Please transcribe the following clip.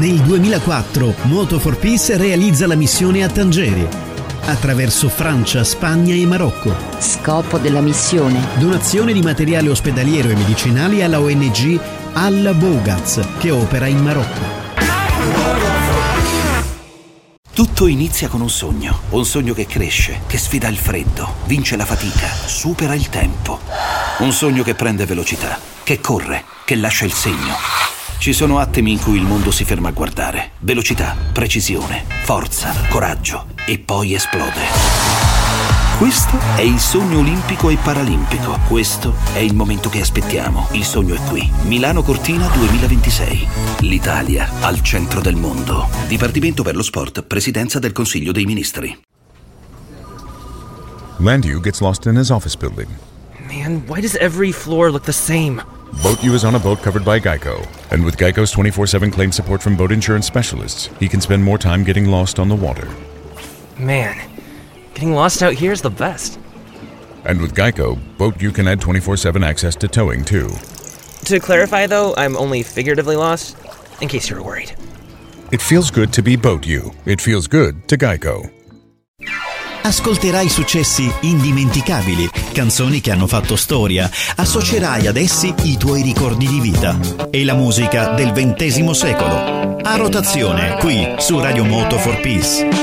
Nel 2004 Moto for Peace realizza la missione a Tangeri, attraverso Francia, Spagna e Marocco. Scopo della missione: donazione di materiale ospedaliero e medicinali alla ONG Al Bougaz, che opera in Marocco. Tutto inizia con un sogno che cresce, che sfida il freddo, vince la fatica, supera il tempo. Un sogno che prende velocità, che corre, che lascia il segno. Ci sono attimi in cui il mondo si ferma a guardare. Velocità, precisione, forza, coraggio e poi esplode. Questo è il sogno olimpico e paralimpico. Questo è il momento che aspettiamo. Il sogno è qui. Milano Cortina 2026. L'Italia al centro del mondo. Dipartimento per lo Sport, Presidenza del Consiglio dei Ministri. Landu gets lost in his office building. Man, why does every floor look the same? BoatU is on a boat covered by Geico. And with Geico's 24/7 claim support from boat insurance specialists, he can spend more time getting lost on the water. Man, getting lost out here is the best. And with Geico, BoatU can add 24/7 access to towing, too. To clarify, though, I'm only figuratively lost, in case you were worried. It feels good to be BoatU. It feels good to Geico. Ascolterai successi indimenticabili, canzoni che hanno fatto storia, associerai ad essi i tuoi ricordi di vita e la musica del XX secolo. A rotazione, qui su Radio Moto for Peace.